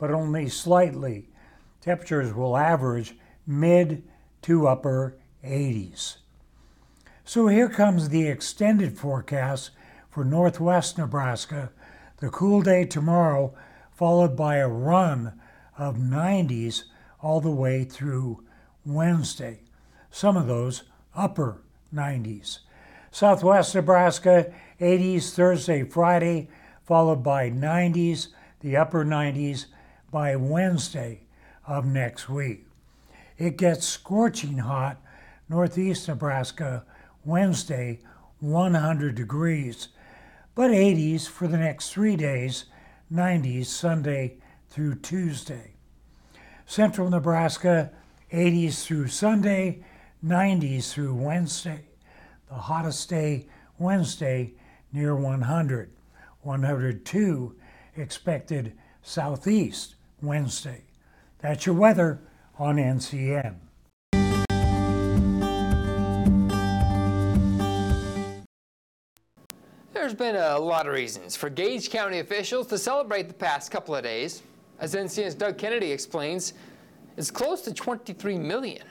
but only slightly. Temperatures will average mid to upper 80s. So here comes the extended forecast for northwest Nebraska. The cool day tomorrow, followed by a run of 90s all the way through Wednesday. Some of those upper 90s. Southwest Nebraska, 80s Thursday, Friday, followed by 90s, the upper 90s by Wednesday of next week. It gets scorching hot northeast Nebraska Wednesday, 100 degrees, but 80s for the next 3 days, 90s Sunday through Tuesday. Central Nebraska, 80s through Sunday, 90s through Wednesday. The hottest day Wednesday near 100. 102 expected southeast Wednesday. That's your weather on NCN. There's been a lot of reasons for Gage County officials to celebrate the past couple of days. As NCN's Doug Kennedy explains, it's close to $23 million.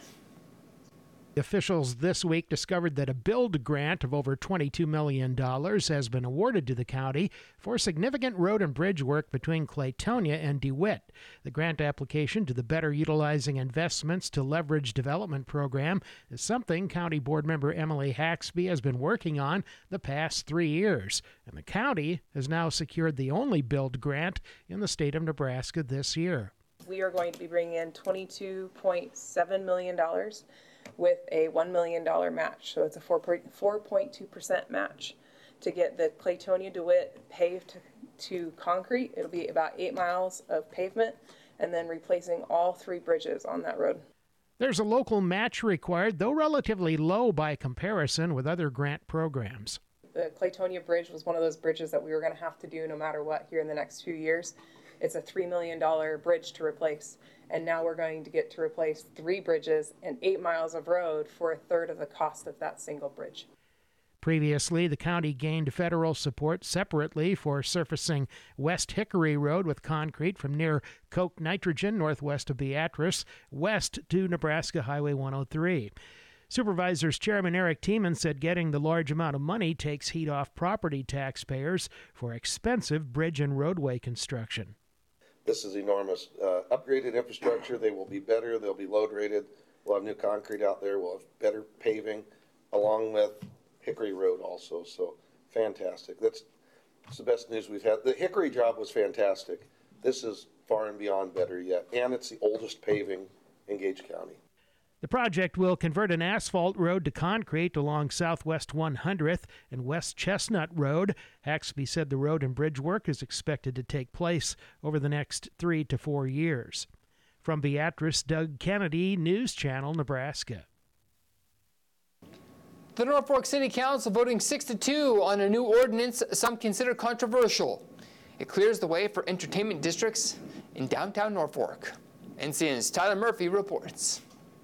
Officials this week discovered that a build grant of over $22 million has been awarded to the county for significant road and bridge work between Claytonia and DeWitt. The grant application to the Better Utilizing Investments to Leverage Development program is something County Board member Emily Haxby has been working on the past 3 years, and the county has now secured the only build grant in the state of Nebraska this year. We are going to be bringing in $22.7 million with a $1 million match. So it's a 4.2% match to get the Claytonia DeWitt paved to concrete. It'll be about 8 miles of pavement and then replacing all 3 bridges on that road. There's a local match required, though relatively low by comparison with other grant programs. The Claytonia Bridge was one of those bridges that we were going to have to do no matter what here in the next few years. It's a $3 million bridge to replace. And now we're going to get to replace 3 bridges and 8 miles of road for a third of the cost of that single bridge. Previously, the county gained federal support separately for surfacing West Hickory Road with concrete from near Coke Nitrogen, northwest of Beatrice, west to Nebraska Highway 103. Supervisors Chairman Eric Tiemann said getting the large amount of money takes heat off property taxpayers for expensive bridge and roadway construction. This is enormous. Upgraded infrastructure. They will be better. They'll be load rated. We'll have new concrete out there. We'll have better paving along with Hickory Road also. So fantastic. That's the best news we've had. The Hickory job was fantastic. This is far and beyond better yet. And it's the oldest paving in Gage County. The project will convert an asphalt road to concrete along Southwest 100th and West Chestnut Road. Haxby said the road and bridge work is expected to take place over the next 3 to 4 years. From Beatrice, Doug Kennedy, News Channel, Nebraska. The Norfolk City Council voting 6-2 on a new ordinance some consider controversial. It clears the way for entertainment districts in downtown Norfolk. NCN's Tyler Murphy reports.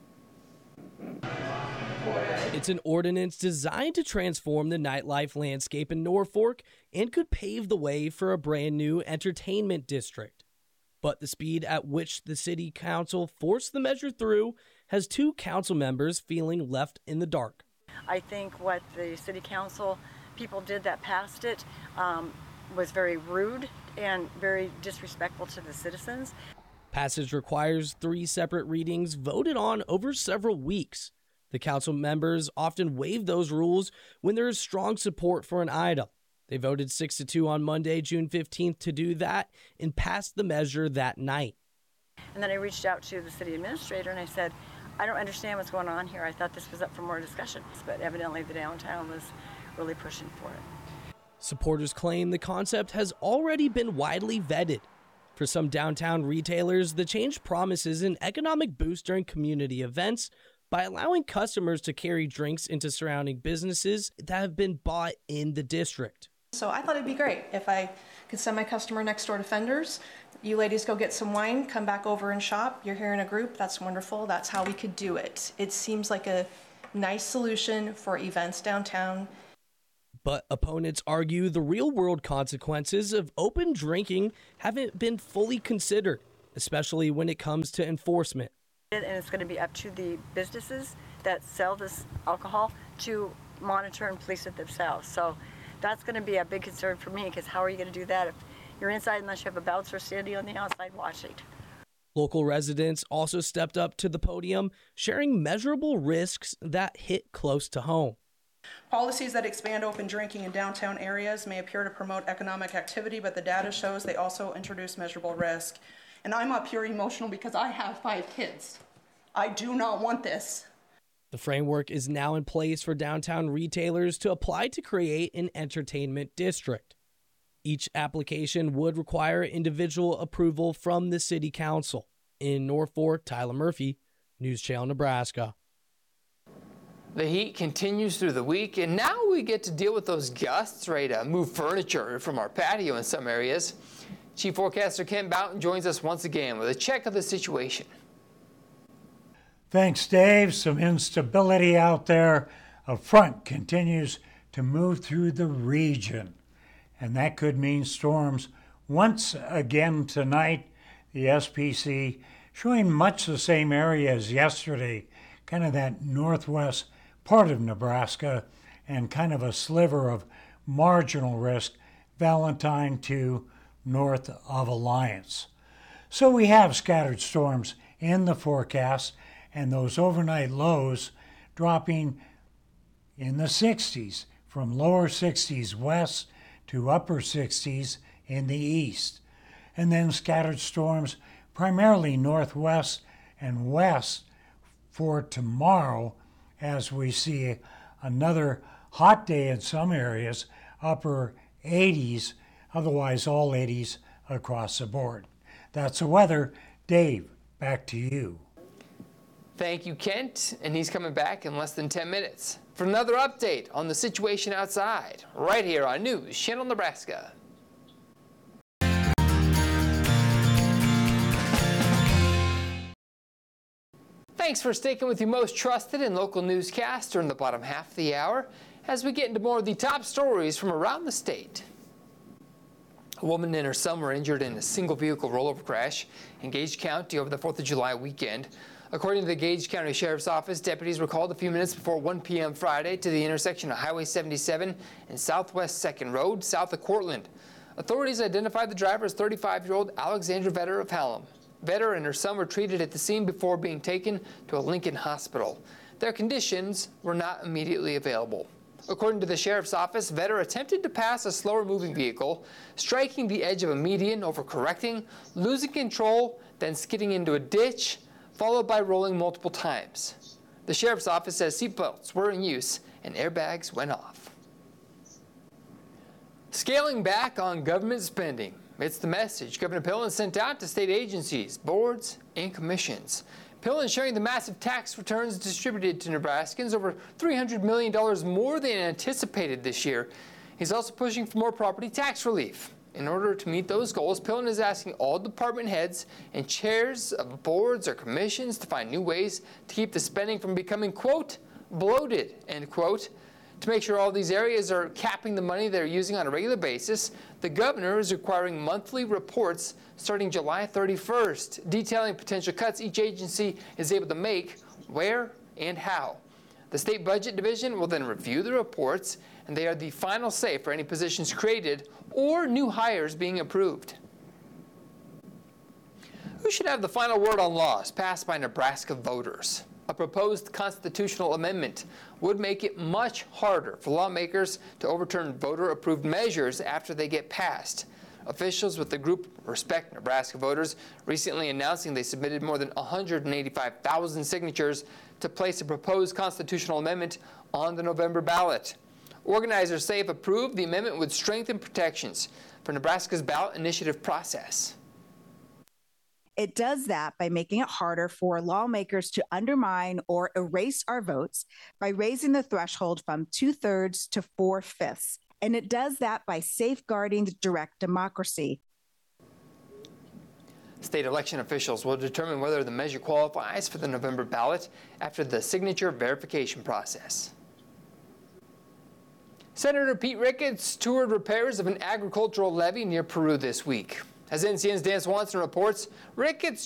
It's an ordinance designed to transform the nightlife landscape in Norfolk and could pave the way for a brand new entertainment district. But the speed at which the city council forced the measure through has 2 council members feeling left in the dark. I think what the city council people did that passed it was very rude and very disrespectful to the citizens. Passage requires 3 separate readings voted on over several weeks. The council members often waive those rules when there is strong support for an item. They voted 6-2 on Monday, June 15th to do that and passed the measure that night. And then I reached out to the city administrator and I said, I don't understand what's going on here. I thought this was up for more discussion. But evidently the downtown was really pushing for it. Supporters claim the concept has already been widely vetted. For some downtown retailers, the change promises an economic boost during community events by allowing customers to carry drinks into surrounding businesses that have been bought in the district. So I thought it'd be great if I could send my customer next door to Fenders. You ladies go get some wine, come back over and shop. You're here in a group, that's wonderful. That's how we could do it. It seems like a nice solution for events downtown. But opponents argue the real-world consequences of open drinking haven't been fully considered. especially when it comes to enforcement. And it's going to be up to the businesses that sell this alcohol to monitor and police it themselves. So that's going to be a big concern for me, because how are you going to do that if you're inside unless you have a bouncer standing on the outside watching? Local residents also stepped up to the podium, sharing measurable risks that hit close to home. Policies that expand open drinking in downtown areas may appear to promote economic activity, but the data shows they also introduce measurable risk. And I'm up here emotional because I have 5 kids. I do not want this. The framework is now in place for downtown retailers to apply to create an entertainment district. Each application would require individual approval from the city council. In Norfolk, Tyler Murphy, News Channel, Nebraska. The heat continues through the week, and now we get to deal with those gusts ready to move furniture from our patio in some areas. Chief Forecaster Ken Boughton joins us once again with a check of the situation. Thanks, Dave. Some instability out there. A front continues to move through the region, and that could mean storms once again tonight. The SPC showing much the same area as yesterday, kind of that northwest part of Nebraska, and kind of a sliver of marginal risk, Valentine to north of Alliance. So we have scattered storms in the forecast, and those overnight lows dropping in the 60s, from lower 60s west to upper 60s in the east. And then scattered storms primarily northwest and west for tomorrow, as we see another hot day in some areas, upper 80s, otherwise all 80s across the board. That's the weather. Dave, back to you. Thank you, Kent, and he's coming back in less than 10 minutes for another update on the situation outside, right here on News Channel Nebraska. Thanks for sticking with your most trusted and local newscast during the bottom half of the hour as we get into more of the top stories from around the state. A woman and her son were injured in a single vehicle rollover crash in Gage County over the 4th of July weekend. According to the Gage County Sheriff's Office, deputies were called a few minutes before 1 p.m. Friday to the intersection of Highway 77 and Southwest 2nd Road, south of Cortland. Authorities identified the driver as 35-year-old Alexandra Vetter of Hallam. Vetter and her son were treated at the scene before being taken to a Lincoln hospital. Their conditions were not immediately available. According to the Sheriff's Office, Vetter attempted to pass a slower-moving vehicle, striking the edge of a median, overcorrecting, losing control, then skidding into a ditch, followed by rolling multiple times. The Sheriff's Office says seatbelts were in use and airbags went off. Scaling back on government spending. It's the message Governor Pillen sent out to state agencies, boards, and commissions. Pillen sharing the massive tax returns distributed to Nebraskans, over $300 million more than anticipated this year. He's also pushing for more property tax relief. In order to meet those goals, Pillen is asking all department heads and chairs of boards or commissions to find new ways to keep the spending from becoming, quote, bloated, end quote. To make sure all these areas are capping the money they're using on a regular basis, the governor is requiring monthly reports starting July 31st, detailing potential cuts each agency is able to make, where, and how. The State Budget Division will then review the reports, and they are the final say for any positions created or new hires being approved. Who should have the final word on laws passed by Nebraska voters? A proposed constitutional amendment would make it much harder for lawmakers to overturn voter-approved measures after they get passed. Officials with the group Respect Nebraska Voters recently announcing they submitted more than 185,000 signatures to place a proposed constitutional amendment on the November ballot. Organizers say if approved, the amendment would strengthen protections for Nebraska's ballot initiative process. It does that by making it harder for lawmakers to undermine or erase our votes by raising the threshold from 2/3 to 4/5. And it does that by safeguarding direct democracy. State election officials will determine whether the measure qualifies for the November ballot after the signature verification process. Senator Pete Ricketts toured repairs of an agricultural levee near Peru this week. As NCN's Dan Swanson reports, rickets